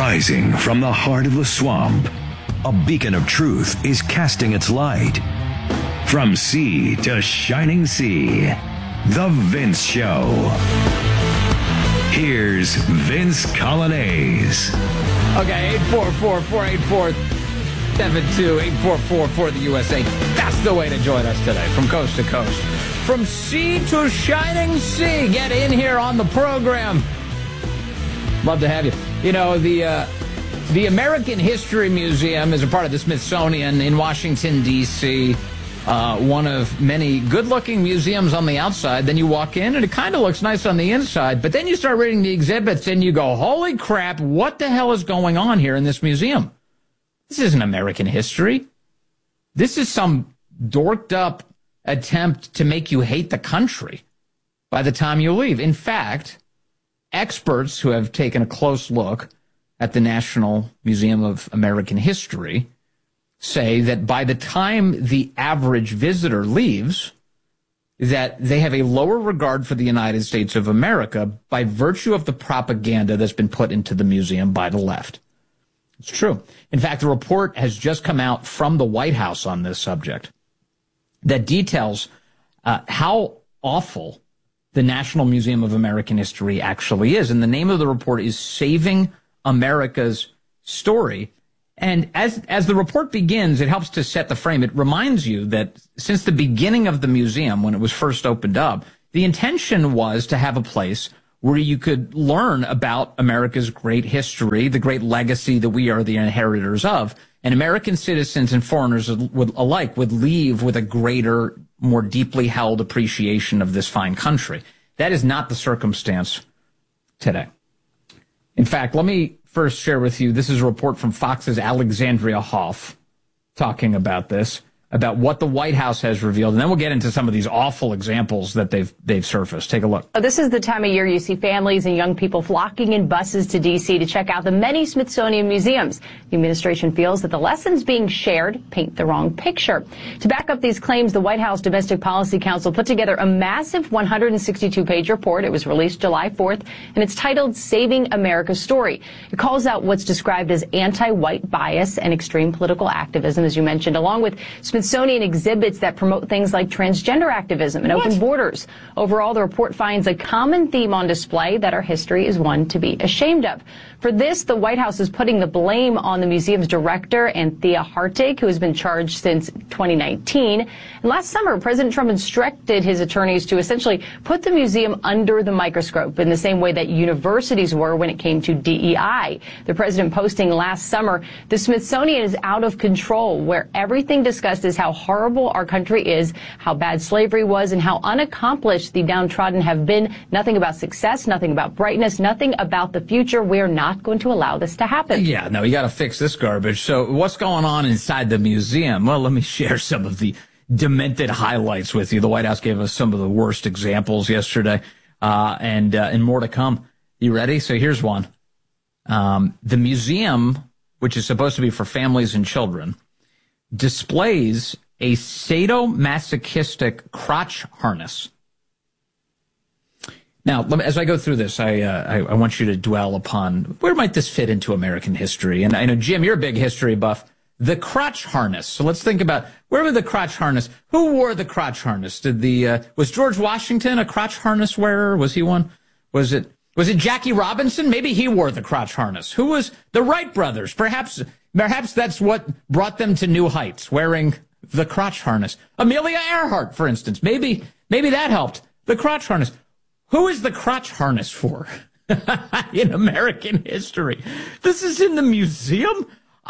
Rising from the heart of the swamp, a beacon of truth is casting its light. From sea to shining sea, The Vince Show. Here's Vince Coglianese. Okay, 844-484-72, 844 for the USA. That's the way to join us today, from coast to coast. From sea to shining sea. Get in here on the program. Love to have you. You know, the American History Museum is a part of the Smithsonian in Washington, D.C., one of many good-looking museums on the outside. Then you walk in, and it kind of looks nice on the inside. But then you start reading the exhibits, and you go, holy crap, what the hell is going on here in this museum? This isn't American history. This is some dorked-up attempt to make you hate the country by the time you leave. In fact, experts who have taken a close look at the National Museum of American History say that by the time the average visitor leaves, that they have a lower regard for the United States of America by virtue of the propaganda that's been put into the museum by the left. It's true. In fact, the report has just come out from the White House on this subject that details how awful the National Museum of American History actually is. And the name of the report is Saving America's Story. And as the report begins, it helps to set the frame. It reminds you that since the beginning of the museum, when it was first opened up, the intention was to have a place where you could learn about America's great history, the great legacy that we are the inheritors of. And American citizens and foreigners alike would leave with a greater, more deeply held appreciation of this fine country. That is not the circumstance today. In fact, let me first share with you, this is a report from Fox's Alexandria Hoff talking about this, about what the White House has revealed, and then we'll get into some of these awful examples that they've surfaced. Take a look. This is the time of year you see families and young people flocking in buses to D.C. to check out the many Smithsonian museums. The administration feels that the lessons being shared paint the wrong picture. To back up these claims, the White House Domestic Policy Council put together a massive 162-page report. It was released July 4th, and it's titled Saving America's Story. It calls out what's described as anti-white bias and extreme political activism, as you mentioned, along with Smithsonian exhibits that promote things like transgender activism and open borders. Overall, the report finds a common theme on display, that our history is one to be ashamed of. For this, the White House is putting the blame on the museum's director, Anthea Hartig, who has been charged since 2019. And last summer, President Trump instructed his attorneys to essentially put the museum under the microscope in the same way that universities were when it came to DEI. The president posting last summer, the Smithsonian is out of control, where everything discussed is how horrible our country is, how bad slavery was, and how unaccomplished the downtrodden have been. Nothing about success, nothing about brightness, nothing about the future. We're not going to allow this to happen. Yeah, no, you got to fix this garbage. So what's going on inside the museum? Well, let me share some of the demented highlights with you. The White House gave us some of the worst examples yesterday, and more to come. You ready? So here's one. The museum, which is supposed to be for families and children, displays a sadomasochistic crotch harness. Now, as I go through this, I want you to dwell upon where might this fit into American history. And I know, Jim, you're a big history buff. The crotch harness. So let's think about, where were the crotch harness? Who wore the crotch harness? Was George Washington a crotch harness wearer? Was he one? Was it Jackie Robinson? Maybe he wore the crotch harness. Who was the Wright brothers? Perhaps that's what brought them to new heights, wearing the crotch harness. Amelia Earhart, for instance. Maybe that helped. The crotch harness. Who is the crotch harness for in American history? This is in the museum?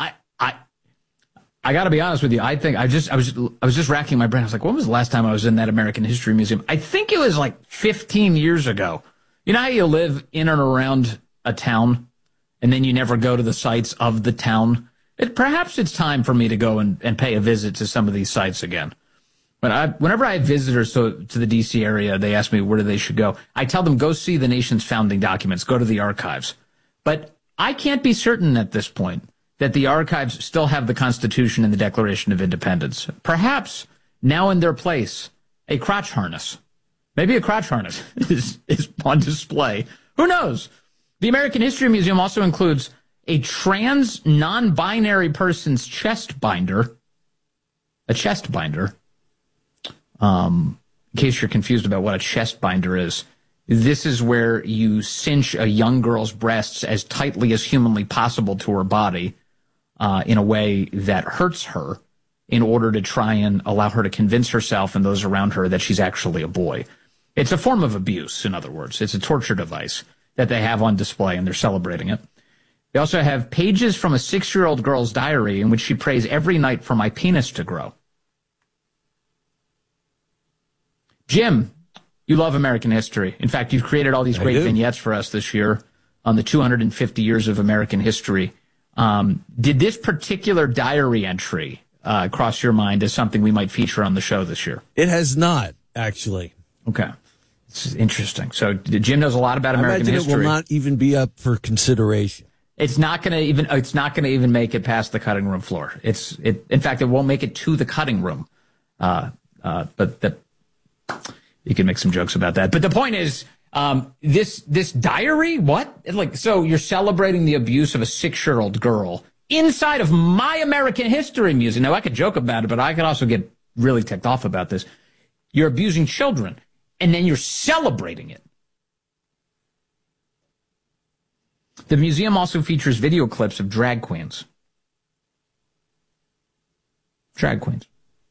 I got to be honest with you. I think I was just racking my brain. I was like, when was the last time I was in that American History Museum? I think it was like 15 years ago. You know how you live in and around a town and then you never go to the sites of the town? Perhaps it's time for me to go and pay a visit to some of these sites again. Whenever I have visitors to the D.C. area, they ask me where they should go. I tell them, go see the nation's founding documents, go to the archives. But I can't be certain at this point that the archives still have the Constitution and the Declaration of Independence. Perhaps now in their place, a crotch harness. Maybe a crotch harness is on display. Who knows? The American History Museum also includes a trans non-binary person's chest binder. A chest binder. In case you're confused about what a chest binder is, this is where you cinch a young girl's breasts as tightly as humanly possible to her body in a way that hurts her in order to try and allow her to convince herself and those around her that she's actually a boy. It's a form of abuse, in other words. It's a torture device that they have on display, and they're celebrating it. They also have pages from a 6-year-old girl's diary in which she prays every night for my penis to grow. Jim, you love American history. In fact, you've created all these great vignettes for us this year on the 250 years of American history. Did this particular diary entry cross your mind as something we might feature on the show this year? It has not, actually. Okay. It's interesting. So Jim knows a lot about American history. It will not even be up for consideration. It's not going to even make it past the cutting room floor. In fact, it won't make it to the cutting room. But you can make some jokes about that. But the point is, this diary, what? So you're celebrating the abuse of a 6-year-old girl inside of My American History Museum. Now, I could joke about it, but I could also get really ticked off about this. You're abusing children, and then you're celebrating it. The museum also features video clips of drag queens. Drag queens.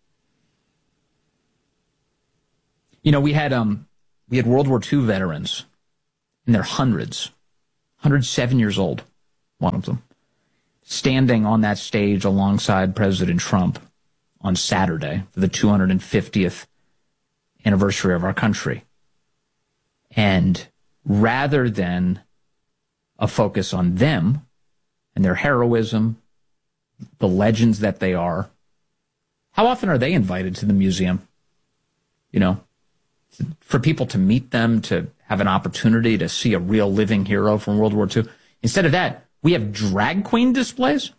You know, we had World War II veterans, and they're hundreds, 107 years old, one of them, standing on that stage alongside President Trump on Saturday for the 250th anniversary of our country. And rather than a focus on them and their heroism, the legends that they are, how often are they invited to the museum? You know, for people to meet them, to have an opportunity to see a real living hero from World War II. Instead of that, we have drag queen displays.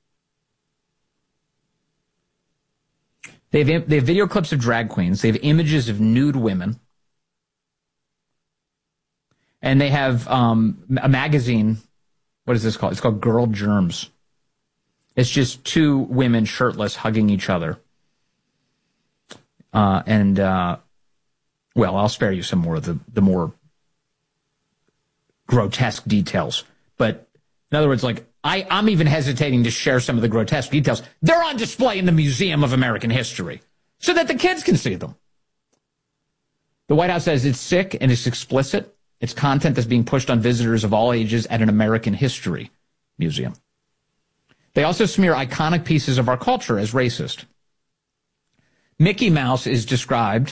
They have video clips of drag queens. They have images of nude women. And they have a magazine. What is this called? It's called Girl Germs. It's just two women shirtless hugging each other. Well, I'll spare you some more of the more grotesque details. But in other words, I'm even hesitating to share some of the grotesque details. They're on display in the Museum of American History so that the kids can see them. The White House says it's sick and it's explicit. It's content that's being pushed on visitors of all ages at an American history museum. They also smear iconic pieces of our culture as racist. Mickey Mouse is described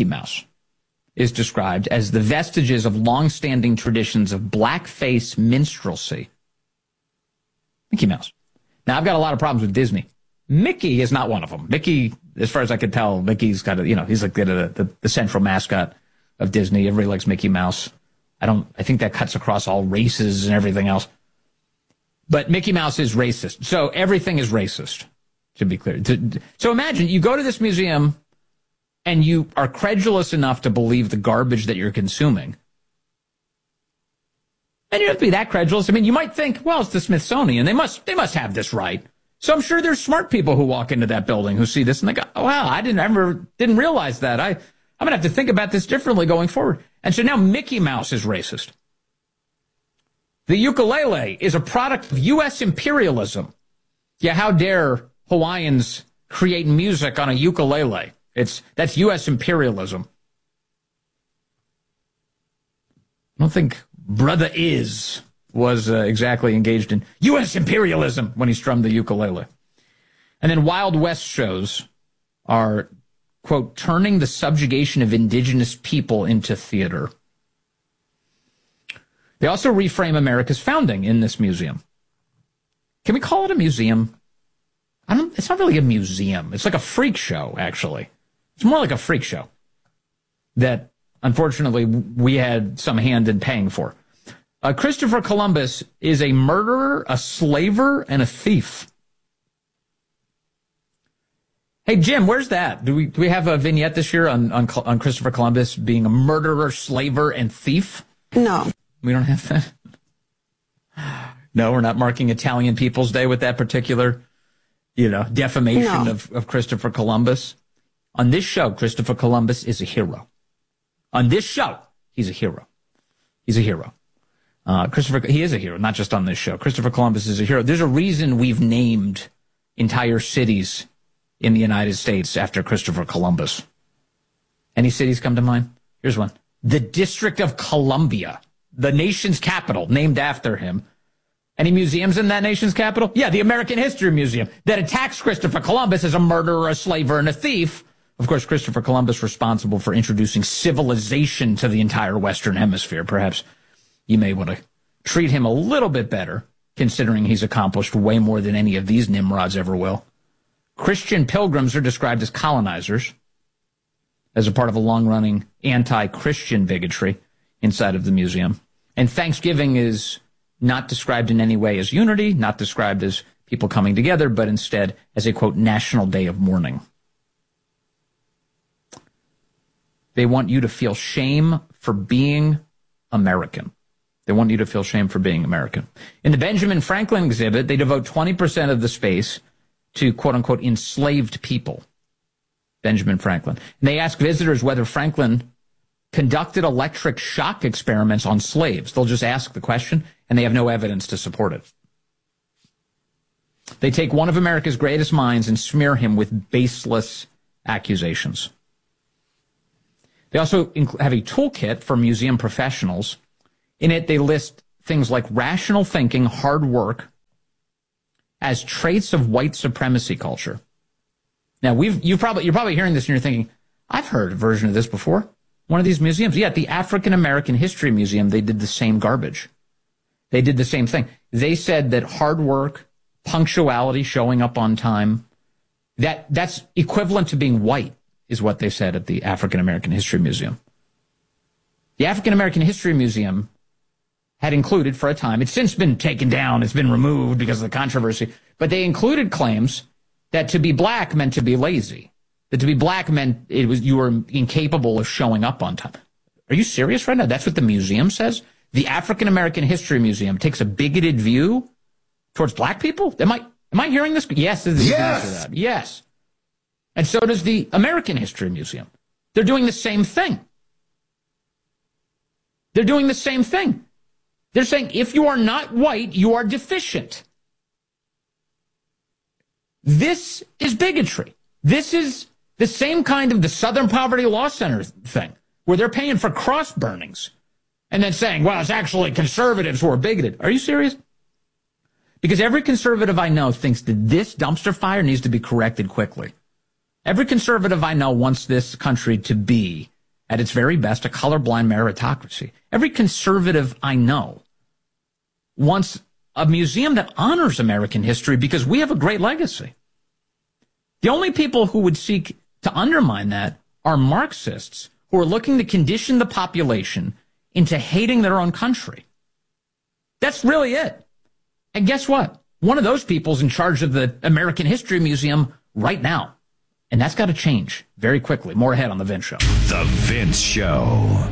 as the vestiges of long-standing traditions of blackface minstrelsy. Mickey Mouse. Now, I've got a lot of problems with Disney. Mickey is not one of them. Mickey, as far as I could tell, Mickey's got he's like the central mascot of Disney. Everybody likes Mickey Mouse. I think that cuts across all races and everything else. But Mickey Mouse is racist. So everything is racist, to be clear. So imagine you go to this museum and you are credulous enough to believe the garbage that you're consuming. And you don't have to be that credulous. I mean, you might think, well, it's the Smithsonian. They must have this right. So I'm sure there's smart people who walk into that building who see this and they go, oh, wow, I didn't realize that. I'm going to have to think about this differently going forward. And so now Mickey Mouse is racist. The ukulele is a product of U.S. imperialism. Yeah, how dare Hawaiians create music on a ukulele? That's U.S. imperialism. I don't think Brother Is was exactly engaged in U.S. imperialism when he strummed the ukulele. And then Wild West shows are, quote, turning the subjugation of indigenous people into theater. They also reframe America's founding in this museum. Can we call it a museum? It's not really a museum. It's like a freak show, actually. It's more like a freak show that, unfortunately, we had some hand in paying for. Christopher Columbus is a murderer, a slaver, and a thief. Hey, Jim, where's that? Do we have a vignette this year on Christopher Columbus being a murderer, slaver, and thief? No. We don't have that? No, we're not marking Italian People's Day with that particular, defamation of Christopher Columbus. On this show, Christopher Columbus is a hero. On this show, he's a hero. He's a hero. He is a hero, not just on this show. Christopher Columbus is a hero. There's a reason we've named entire cities in the United States after Christopher Columbus. Any cities come to mind? Here's one. The District of Columbia, the nation's capital, named after him. Any museums in that nation's capital? Yeah, the American History Museum that attacks Christopher Columbus as a murderer, a slaver, and a thief. Of course, Christopher Columbus responsible for introducing civilization to the entire Western Hemisphere. Perhaps you may want to treat him a little bit better, considering he's accomplished way more than any of these Nimrods ever will. Christian pilgrims are described as colonizers as a part of a long-running anti-Christian bigotry inside of the museum. And Thanksgiving is not described in any way as unity, not described as people coming together, but instead as a, quote, national day of mourning. They want you to feel shame for being American. They want you to feel shame for being American. In the Benjamin Franklin exhibit, they devote 20% of the space to, quote-unquote, enslaved people. Benjamin Franklin. And they ask visitors whether Franklin conducted electric shock experiments on slaves. They'll just ask the question, and they have no evidence to support it. They take one of America's greatest minds and smear him with baseless accusations. They also have a toolkit for museum professionals. In it, they list things like rational thinking, hard work, as traits of white supremacy culture. Now, you're probably hearing this and you're thinking, I've heard a version of this before. One of these museums. Yeah, at the African American History Museum, they did the same garbage. They did the same thing. They said that hard work, punctuality, showing up on time, that's equivalent to being white, is what they said at the African American History Museum. The African American History Museum had included for a time, it's since been taken down, it's been removed because of the controversy, but they included claims that to be black meant to be lazy. That to be black meant you were incapable of showing up on time. Are you serious right now? That's what the museum says? The African American History Museum takes a bigoted view towards black people? Am I hearing this? Yes. Yes. Yes. And so does the American History Museum. They're doing the same thing. They're doing the same thing. They're saying if you are not white, you are deficient. This is bigotry. This is the same kind of the Southern Poverty Law Center thing, where they're paying for cross burnings and then saying, well, it's actually conservatives who are bigoted. Are you serious? Because every conservative I know thinks that this dumpster fire needs to be corrected quickly. Every conservative I know wants this country to be, at its very best, a colorblind meritocracy. Every conservative I know wants a museum that honors American history because we have a great legacy. The only people who would seek to undermine that are Marxists who are looking to condition the population into hating their own country. That's really it. And guess what? One of those people's in charge of the American History Museum right now. And that's got to change very quickly. More ahead on The Vince Show. The Vince Show.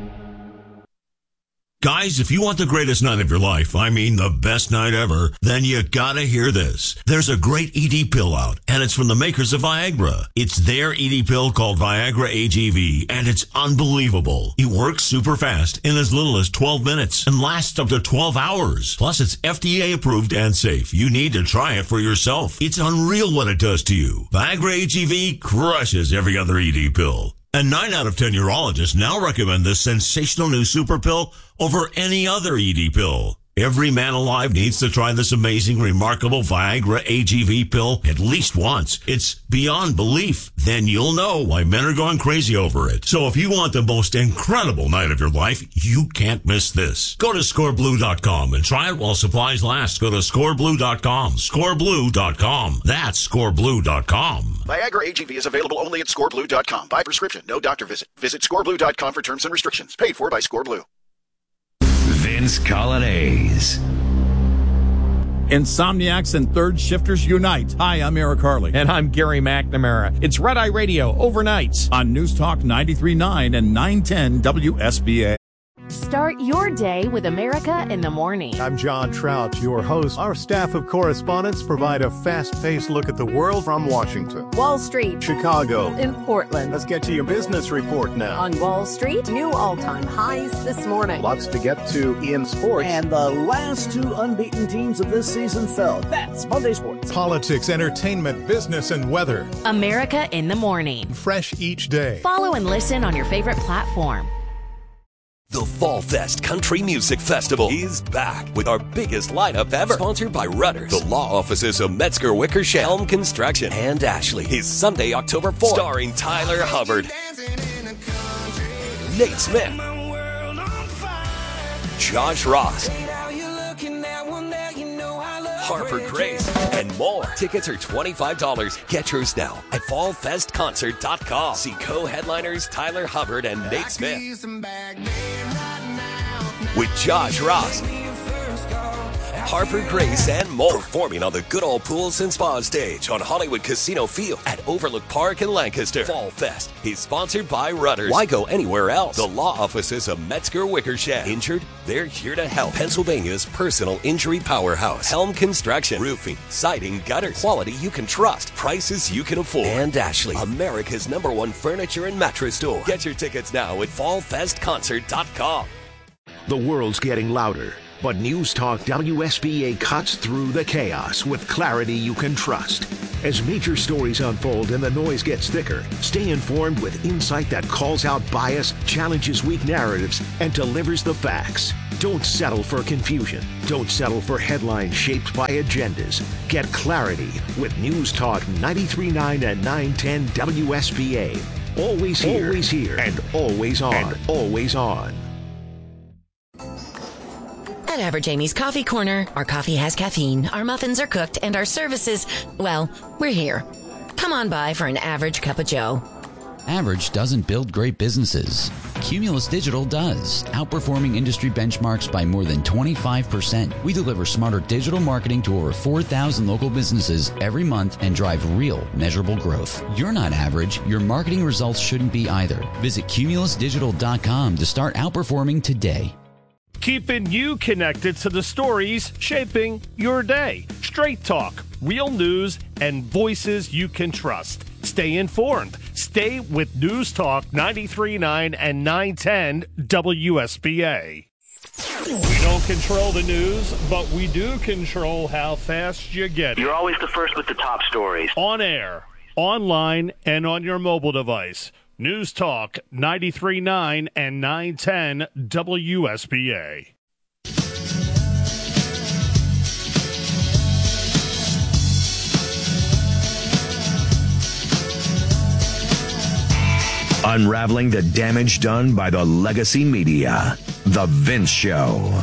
Guys, if you want the greatest night of your life, I mean the best night ever, then you gotta hear this. There's a great ED pill out, and it's from the makers of Viagra. It's their ED pill called Viagra AGV, and it's unbelievable. It works super fast in as little as 12 minutes and lasts up to 12 hours. Plus, it's FDA approved and safe. You need to try it for yourself. It's unreal what it does to you. Viagra AGV crushes every other ED pill. And 9 out of 10 urologists now recommend this sensational new super pill over any other ED pill. Every man alive needs to try this amazing, remarkable Viagra AGV pill at least once. It's beyond belief. Then you'll know why men are going crazy over it. So if you want the most incredible night of your life, you can't miss this. Go to scoreblue.com and try it while supplies last. Go to scoreblue.com. Scoreblue.com. That's scoreblue.com. Viagra AGV is available only at scoreblue.com. By prescription, no doctor visit. Visit scoreblue.com for terms and restrictions. Paid for by ScoreBlue. Vince Colonnese. Insomniacs and third shifters unite. Hi, I'm Eric Harley. And I'm Gary McNamara. It's Red Eye Radio, overnights. On News Talk 93.9 and 910 WSBA. Start your day with America in the Morning. I'm John Trout, your host. Our staff of correspondents provide a fast-paced look at the world from Washington, Wall Street, Chicago, in Portland. Let's get to your business report now. On Wall Street, new all-time highs this morning. Lots to get to in sports. And the last two unbeaten teams of this season fell. That's Monday Sports. Politics, entertainment, business, and weather. America in the Morning. Fresh each day. Follow and listen on your favorite platform. The Fall Fest Country Music Festival is back with our biggest lineup ever. Sponsored by Rudders, the law offices of Metzger Wickersham, Helm Construction, and Ashley. Is Sunday, October 4th. Starring Tyler Hubbard, Nate Smith, Josh Ross, Harper Grace, and more. Tickets are $25. Get yours now at fallfestconcert.com. See co-headliners Tyler Hubbard and Nate Smith. With Josh Ross, Harper Grace, and more. Performing on the Good Old Pools and Spa stage on Hollywood Casino Field at Overlook Park in Lancaster. Fall Fest is sponsored by Rudders. Why go anywhere else? The law offices of Metzger Wickersham. Injured? They're here to help. Pennsylvania's personal injury powerhouse. Helm Construction. Roofing, siding, gutters. Quality you can trust. Prices you can afford. And Ashley, America's #1 furniture and mattress store. Get your tickets now at fallfestconcert.com. The world's getting louder, but News Talk WSBA cuts through the chaos with clarity you can trust. As major stories unfold and the noise gets thicker, stay informed with insight that calls out bias, challenges weak narratives, and delivers the facts. Don't settle for confusion. Don't settle for headlines shaped by agendas. Get clarity with News Talk 93.9 and 910 WSBA. Always here, and always on. At Average Amy's Coffee Corner, our coffee has caffeine, our muffins are cooked, and our services, well, we're here. Come on by for an average cup of joe. Average doesn't build great businesses. Cumulus Digital does, outperforming industry benchmarks by more than 25%. We deliver smarter digital marketing to over 4,000 local businesses every month and drive real, measurable growth. You're not average. Your marketing results shouldn't be either. Visit cumulusdigital.com to start outperforming today. Keeping you connected to the stories shaping your day. Straight talk, real news, and voices you can trust. Stay informed. Stay with News Talk 93.9 and 910 WSBA. We don't control the news, but we do control how fast you get it. You're always the first with the top stories. On air, online, and on your mobile device. News Talk 93.9 and 910 WSBA. Unraveling the damage done by the legacy media. The Vince Show.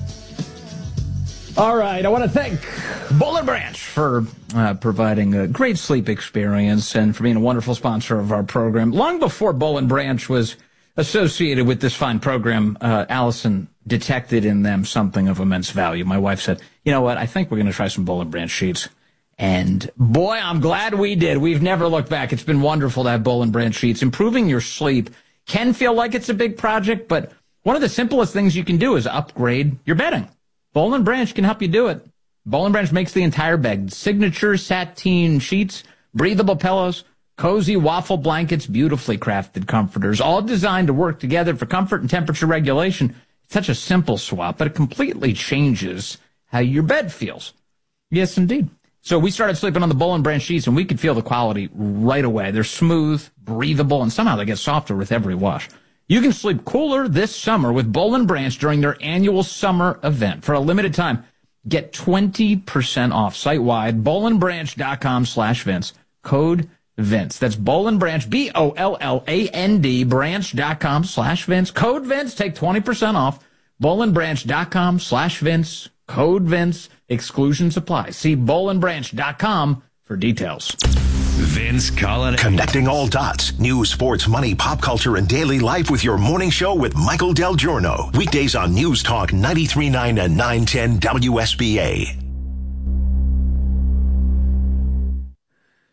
All right, I want to thank Boll & Branch for providing a great sleep experience and for being a wonderful sponsor of our program. Long before Boll & Branch was associated with this fine program, Allison detected in them something of immense value. My wife said, you know what, I think we're going to try some Boll & Branch sheets. And boy, I'm glad we did. We've never looked back. It's been wonderful to have Boll & Branch sheets. Improving your sleep can feel like it's a big project, but one of the simplest things you can do is upgrade your bedding. Boll & Branch can help you do it. Boll & Branch makes the entire bed. Signature sateen sheets, breathable pillows, cozy waffle blankets, beautifully crafted comforters, all designed to work together for comfort and temperature regulation. It's such a simple swap, but it completely changes how your bed feels. Yes, indeed. So we started sleeping on the Boll & Branch sheets, and we could feel the quality right away. They're smooth, breathable, and somehow they get softer with every wash. You can sleep cooler this summer with Boll & Branch during their annual summer event. For a limited time, get 20% off site-wide, bollandbranch.com/Vince. Code Vince. That's Boll & Branch, BOLLAND, branch.com/Vince. Code Vince. Take 20% off, bollandbranch.com/Vince. Code Vince. Exclusions apply. See bollandbranch.com for details. Vince Cullen. Connecting all dots. News, sports, money, pop culture, and daily life with your morning show with Michael Del Giorno. Weekdays on News Talk 93.9 and 910 WSBA.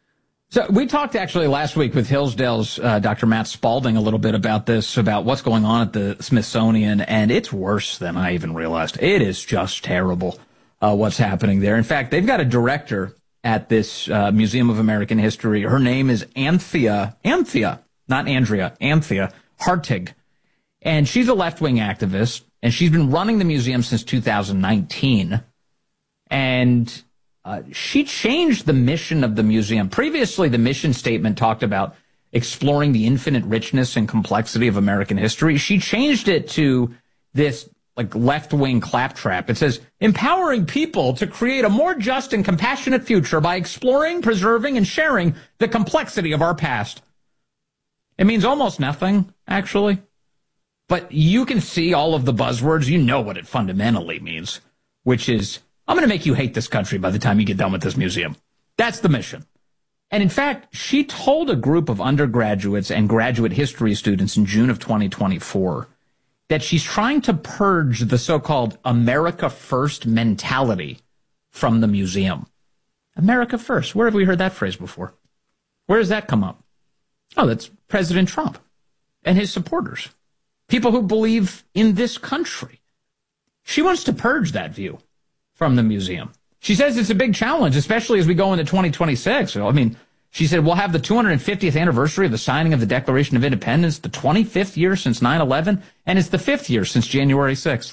So we talked actually last week with Hillsdale's Dr. Matt Spalding a little bit about this, about what's going on at the Smithsonian, and it's worse than I even realized. It is just terrible what's happening there. In fact, they've got a director at this Museum of American History. Her name is Anthea, not Andrea, Anthea Hartig. And she's a left-wing activist, and she's been running the museum since 2019. And she changed the mission of the museum. Previously, the mission statement talked about exploring the infinite richness and complexity of American history. She changed it to this like left-wing claptrap. It says, empowering people to create a more just and compassionate future by exploring, preserving, and sharing the complexity of our past. It means almost nothing, actually. But you can see all of the buzzwords. You know what it fundamentally means, which is, I'm going to make you hate this country by the time you get done with this museum. That's the mission. And in fact, she told a group of undergraduates and graduate history students in June of 2024 that she's trying to purge the so-called America First mentality from the museum. America First. Where have we heard that phrase before? Where does that come up? Oh, that's President Trump and his supporters. People who believe in this country. She wants to purge that view from the museum. She says it's a big challenge, especially as we go into 2026. So, I mean, she said we'll have the 250th anniversary of the signing of the Declaration of Independence, the 25th year since 9/11, and it's the 5th year since January 6th.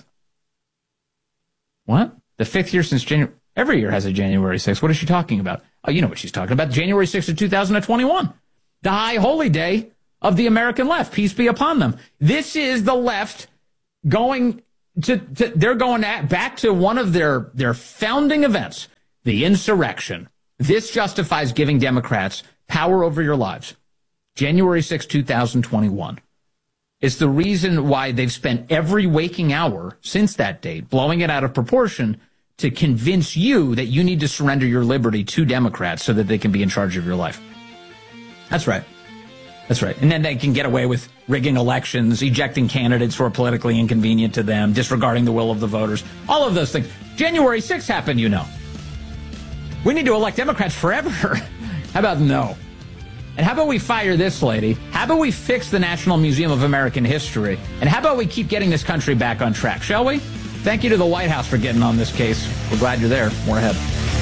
What? The 5th year since January? Every year has a January 6th. What is she talking about? Oh, you know what she's talking about. January 6th of 2021. The high holy day of the American left. Peace be upon them. This is the left going they're going back to one of their founding events, the insurrection. This justifies giving Democrats power over your lives. January 6, 2021. It's the reason why they've spent every waking hour since that date blowing it out of proportion to convince you that you need to surrender your liberty to Democrats so that they can be in charge of your life. That's right. That's right. And then they can get away with rigging elections, ejecting candidates who are politically inconvenient to them, disregarding the will of the voters, all of those things. January 6th happened, you know. We need to elect Democrats forever. How about no? And how about we fire this lady? How about we fix the National Museum of American History? And how about we keep getting this country back on track, shall we? Thank you to the White House for getting on this case. We're glad you're there. More ahead.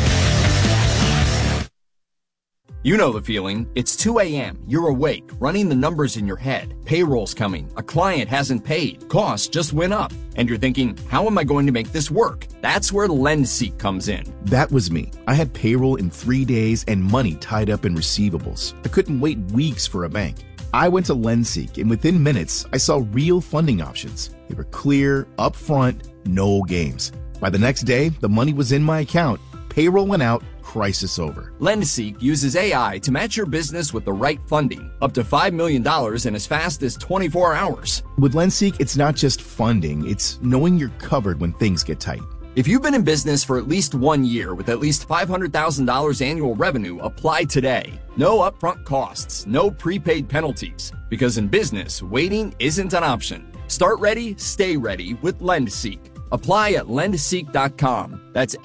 You know the feeling. It's 2 a.m. You're awake, running the numbers in your head. Payroll's coming. A client hasn't paid. Costs just went up. And you're thinking, how am I going to make this work? That's where LendSeek comes in. That was me. I had payroll in 3 days and money tied up in receivables. I couldn't wait weeks for a bank. I went to LendSeek, and within minutes, I saw real funding options. They were clear, upfront, no games. By the next day, the money was in my account. Payroll went out. Crisis over. LendSeek uses AI to match your business with the right funding, up to $5 million in as fast as 24 hours. With LendSeek, it's not just funding, it's knowing you're covered when things get tight. If you've been in business for at least 1 year with at least $500,000 annual revenue, apply today. No upfront costs, no prepaid penalties, because in business, waiting isn't an option. Start ready, stay ready with LendSeek. Apply at lendseek.com. That's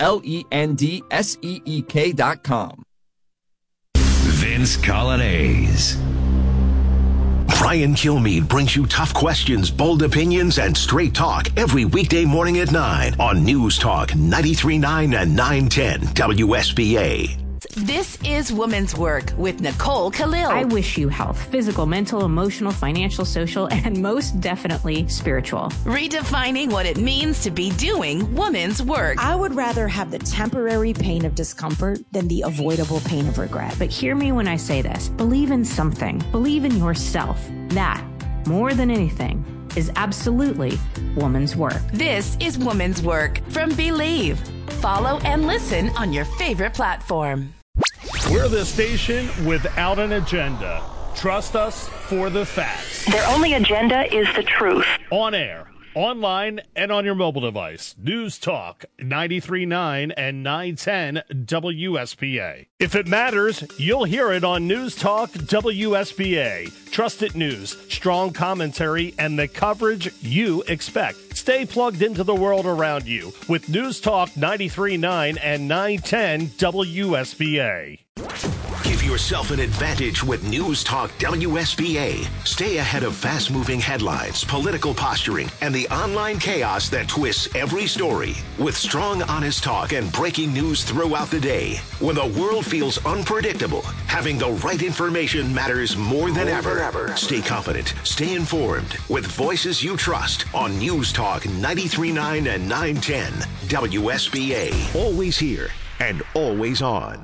LENDSEEK.com. Vince Colonnese. Brian Kilmeade brings you tough questions, bold opinions, and straight talk every weekday morning at 9 on News Talk 93.9 and 910 WSBA. This is Women's Work with Nicole Khalil. I wish you health, physical, mental, emotional, financial, social, and most definitely spiritual. Redefining what it means to be doing women's work. I would rather have the temporary pain of discomfort than the avoidable pain of regret. But hear me when I say this. Believe in something. Believe in yourself. That, more than anything, is absolutely woman's work. This is Woman's Work from Believe. Follow and listen on your favorite platform. We're the station without an agenda. Trust us for the facts. Their only agenda is the truth. On air, online, and on your mobile device. News Talk 93.9 and 910 WSBA. If it matters, you'll hear it on News Talk WSBA. Trusted news, strong commentary, and the coverage you expect. Stay plugged into the world around you with News Talk 93.9 and 910 WSBA. Give yourself an advantage with News Talk WSBA. Stay ahead of fast-moving headlines, political posturing, and the online chaos that twists every story. With strong, honest talk and breaking news throughout the day. When the world feels unpredictable, having the right information matters more than ever. Stay confident, stay informed, with voices you trust on News Talk 93.9 and 910 WSBA. Always here and always on.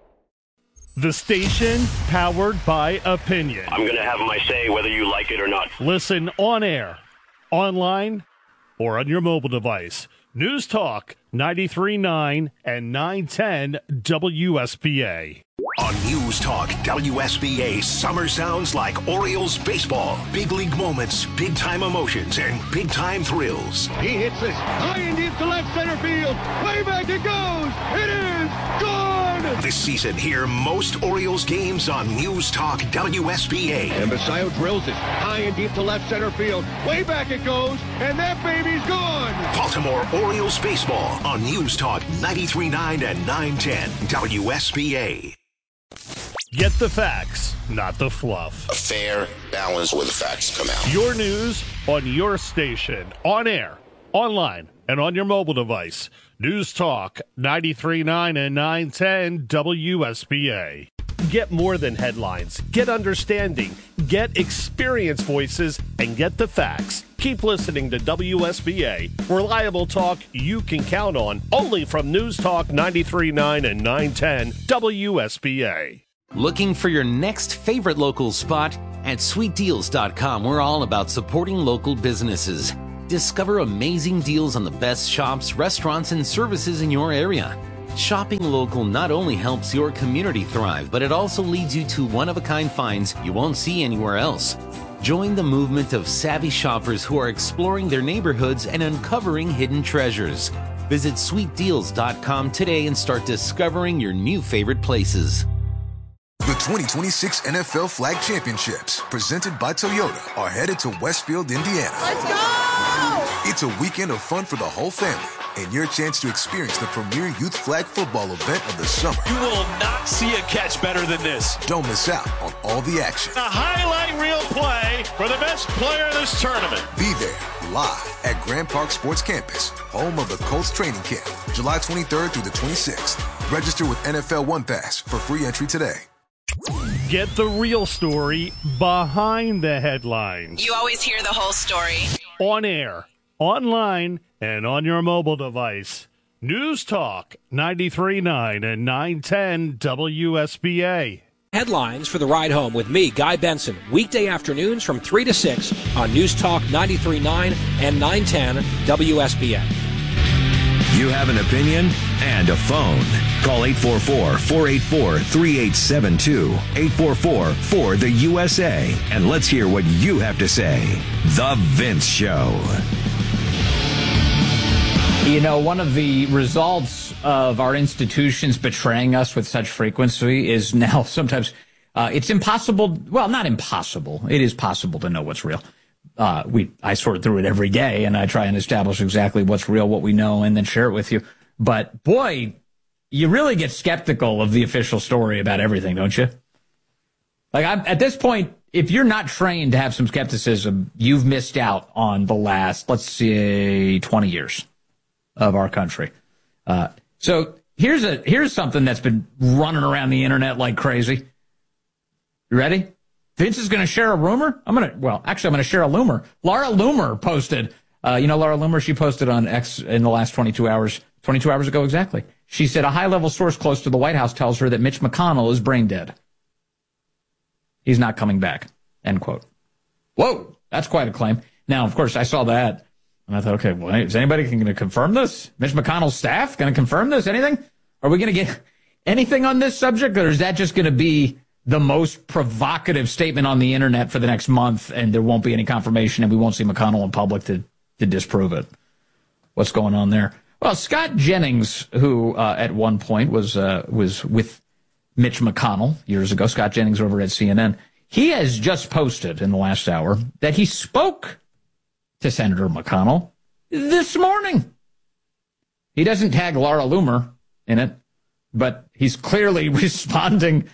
The station powered by opinion. I'm going to have my say whether you like it or not. Listen on air, online, or on your mobile device. News Talk 93.9 and 910 WSBA. On News Talk WSBA, summer sounds like Orioles baseball. Big league moments, big time emotions, and big time thrills. He hits this high and deep to left center field. Way back it goes. It is gone. This season, hear most Orioles games on News Talk WSBA. And Basayo drills it high and deep to left center field. Way back it goes, and that baby's gone. Baltimore Orioles baseball on News Talk 93.9 and 910 WSBA. Get the facts, not the fluff. A fair balance where the facts come out. Your news on your station, on air, online, and on your mobile device. News Talk 93.9 and 910 WSBA. Get more than headlines. Get understanding. Get experienced voices and get the facts. Keep listening to WSBA. Reliable talk you can count on. Only from News Talk 93.9 and 910 WSBA. Looking for your next favorite local spot? At sweetdeals.com, we're all about supporting local businesses. Discover amazing deals on the best shops, restaurants, and services in your area. Shopping local not only helps your community thrive, but it also leads you to one-of-a-kind finds you won't see anywhere else. Join the movement of savvy shoppers who are exploring their neighborhoods and uncovering hidden treasures. Visit sweetdeals.com today and start discovering your new favorite places. The 2026 NFL Flag Championships, presented by Toyota, are headed to Westfield, Indiana. Let's go! It's a weekend of fun for the whole family and your chance to experience the premier youth flag football event of the summer. You will not see a catch better than this. Don't miss out on all the action. A highlight reel play for the best player in this tournament. Be there live at Grand Park Sports Campus, home of the Colts training camp, July 23rd through the 26th. Register with NFL One Pass for free entry today. Get the real story behind the headlines. You always hear the whole story. On air, online, and on your mobile device. News Talk 93.9 and 910 WSBA. Headlines for the ride home with me, Guy Benson, weekday afternoons from 3 to 6 on News Talk 93.9 and 910 WSBA. You have an opinion and a phone. Call 844-484-3872. 844-4-THE-USA. And let's hear what you have to say. The Vince Show. You know, one of the results of our institutions betraying us with such frequency is now sometimes it's impossible. Well, not impossible. It is possible to know what's real. I sort through it every day, and I try and establish exactly what's real, what we know, and then share it with you. But, boy, you really get skeptical of the official story about everything, don't you? Like, at this point, if you're not trained to have some skepticism, you've missed out on the last, let's say, 20 years of our country. So here's something that's been running around the internet like crazy. You ready? Vince is going to share a rumor. I'm going to share a lumor. Laura Loomer posted, Laura Loomer, she posted on X in the last 22 hours ago exactly. She said a high-level source close to the White House tells her that Mitch McConnell is brain dead. He's not coming back, end quote. Whoa, that's quite a claim. Now, of course, I saw that, and I thought, okay, well, is anybody going to confirm this? Mitch McConnell's staff going to confirm this? Anything? Are we going to get anything on this subject, or is that just going to be the most provocative statement on the internet for the next month, and there won't be any confirmation, and we won't see McConnell in public to disprove it? What's going on there? Well, Scott Jennings, who at one point was with Mitch McConnell years ago, Scott Jennings over at CNN, he has just posted in the last hour that he spoke to Senator McConnell this morning. He doesn't tag Laura Loomer in it, but he's clearly responding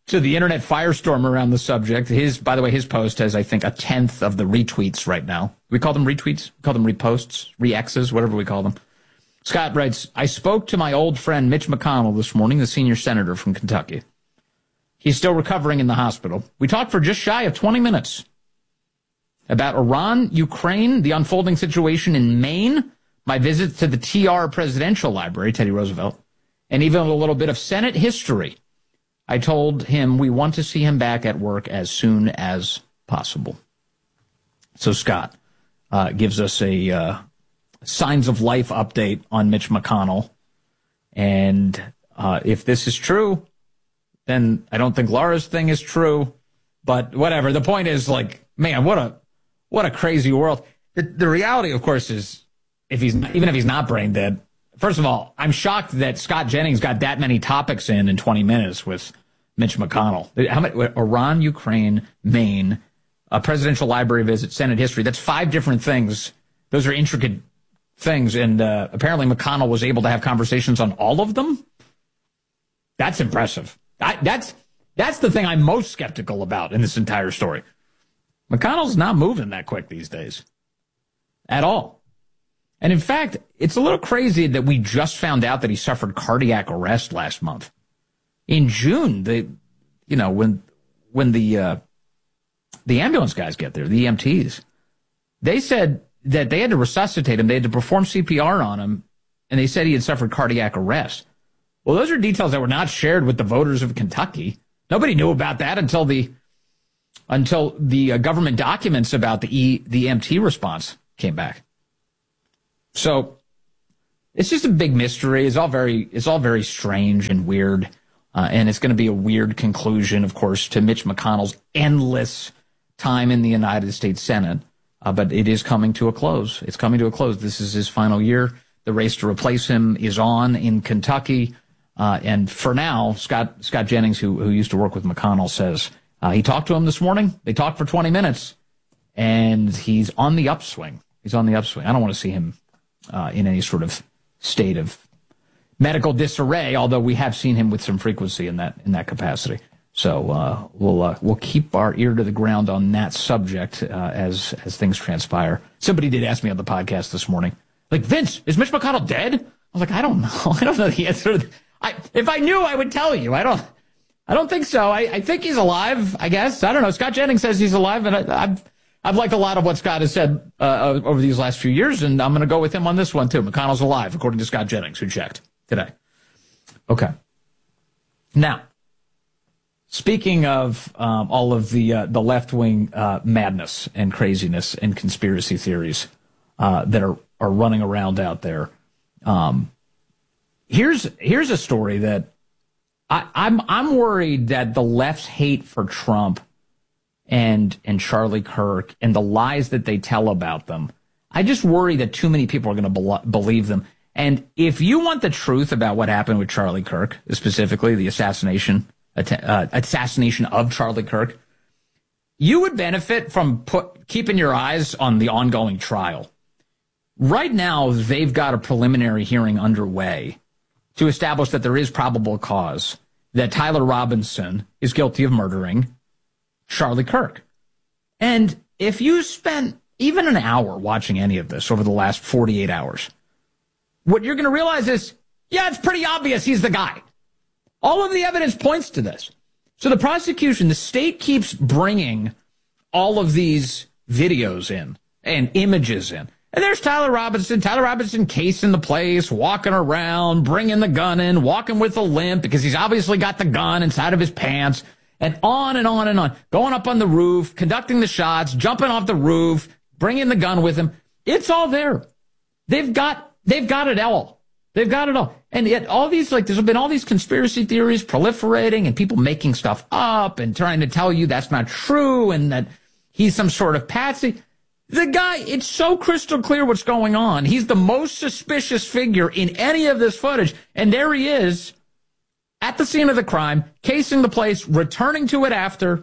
So the internet firestorm around the subject. By the way, his post has, I think, 1/10 of the retweets right now. We call them retweets? We call them reposts, re-X's, whatever we call them. Scott writes, I spoke to my old friend Mitch McConnell this morning, the senior senator from Kentucky. He's still recovering in the hospital. We talked for just shy of 20 minutes about Iran, Ukraine, the unfolding situation in Maine, my visit to the TR Presidential Library, Teddy Roosevelt, and even a little bit of Senate history. I told him we want to see him back at work as soon as possible. So Scott gives us a signs of life update on Mitch McConnell. And if this is true, then I don't think Laura's thing is true. But whatever. The point is, like, man, what a crazy world. The reality, of course, is even if he's not brain dead, first of all, I'm shocked that Scott Jennings got that many topics in 20 minutes with Mitch McConnell. How many? Iran, Ukraine, Maine, a presidential library visit, Senate history. That's 5 different things. Those are intricate things. And apparently McConnell was able to have conversations on all of them. That's impressive. That's the thing I'm most skeptical about in this entire story. McConnell's not moving that quick these days at all. And in fact, it's a little crazy that we just found out that he suffered cardiac arrest last month. In June, when the ambulance guys get there, the EMTs, they said that they had to resuscitate him. They had to perform CPR on him, and they said he had suffered cardiac arrest. Well, those are details that were not shared with the voters of Kentucky. Nobody knew about that until the government documents about the EMT response came back. So it's just a big mystery. It's all very strange and weird. And it's going to be a weird conclusion, of course, to Mitch McConnell's endless time in the United States Senate. But it is coming to a close. It's coming to a close. This is his final year. The race to replace him is on in Kentucky. And for now, Scott Jennings, who used to work with McConnell, says he talked to him this morning. They talked for 20 minutes, and he's on the upswing. He's on the upswing. I don't want to see him in any sort of state of medical disarray, although we have seen him with some frequency in that capacity. So we'll keep our ear to the ground on that subject as things transpire. Somebody did ask me on the podcast this morning, like, Vince, is Mitch McConnell dead? I was like, I don't know. I don't know the answer. If I knew, I would tell you. I don't think so. I think he's alive, I guess. I don't know. Scott Jennings says he's alive, and I've liked a lot of what Scott has said over these last few years, and I'm going to go with him on this one, too. McConnell's alive, according to Scott Jennings, who checked today. Okay. Now, speaking of all of the left-wing madness and craziness and conspiracy theories that are running around out there, here's a story that I'm worried that the left's hate for Trump and Charlie Kirk and the lies that they tell about them, I just worry that too many people are going to believe them. And if you want the truth about what happened with Charlie Kirk, specifically the assassination of Charlie Kirk, you would benefit from keeping your eyes on the ongoing trial. Right now, they've got a preliminary hearing underway to establish that there is probable cause that Tyler Robinson is guilty of murdering Charlie Kirk. And if you spent even an hour watching any of this over the last 48 hours, what you're going to realize is, yeah, it's pretty obvious he's the guy. All of the evidence points to this. So the prosecution, the state keeps bringing all of these videos in and images in. And there's Tyler Robinson casing the place, walking around, bringing the gun in, walking with a limp because he's obviously got the gun inside of his pants, and on and on and on, going up on the roof, conducting the shots, jumping off the roof, bringing the gun with him. It's all there. They've got it all. They've got it all. And yet all these, there's been all these conspiracy theories proliferating and people making stuff up and trying to tell you that's not true and that he's some sort of patsy. The guy, it's so crystal clear what's going on. He's the most suspicious figure in any of this footage. And there he is at the scene of the crime, casing the place, returning to it after.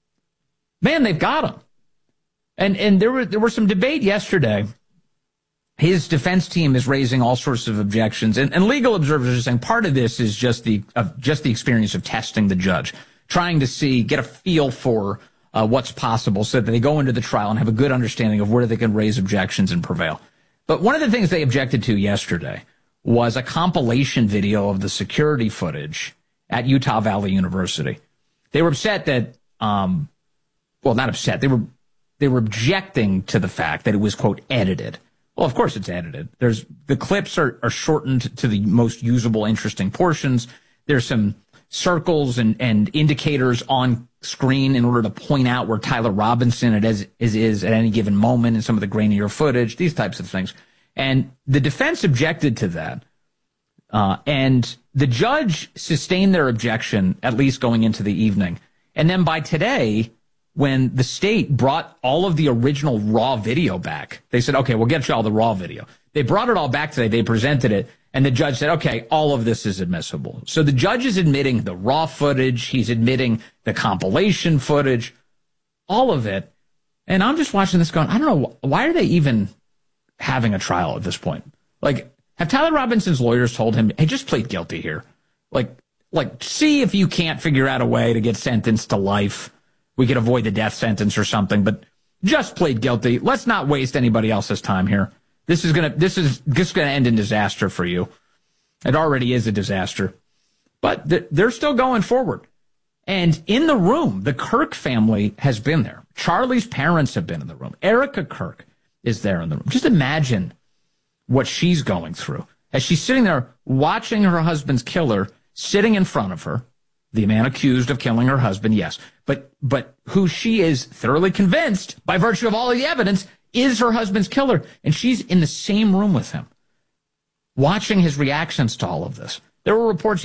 Man, they've got him. And there was some debate yesterday his defense team is raising all sorts of objections, and legal observers are saying part of this is just the experience of testing the judge, trying to get a feel for what's possible so that they go into the trial and have a good understanding of where they can raise objections and prevail. But one of the things they objected to yesterday was a compilation video of the security footage at Utah Valley University. They were upset that, not upset, they were objecting to the fact that it was, quote, edited. Well, of course it's edited. The clips are shortened to the most usable, interesting portions. There's some circles and indicators on screen in order to point out where Tyler Robinson is at any given moment in some of the grainier footage, these types of things. And the defense objected to that. And the judge sustained their objection, at least going into the evening. And then by today, when the state brought all of the original raw video back, they said, okay, we'll get you all the raw video. They brought it all back today. They presented it. And the judge said, okay, all of this is admissible. So the judge is admitting the raw footage. He's admitting the compilation footage, all of it. And I'm just watching this going, I don't know, why are they even having a trial at this point? Like, have Tyler Robinson's lawyers told him, hey, just plead guilty here? Like, see if you can't figure out a way to get sentenced to life. We could avoid the death sentence or something, but just plead guilty. Let's not waste anybody else's time here. This is just gonna end in disaster for you. It already is a disaster. But they're still going forward. And in the room, the Kirk family has been there. Charlie's parents have been in the room. Erica Kirk is there in the room. Just imagine what she's going through as she's sitting there watching her husband's killer sitting in front of her, the man accused of killing her husband, yes, but who she is thoroughly convinced, by virtue of all of the evidence, is her husband's killer. And she's in the same room with him, watching his reactions to all of this. There were reports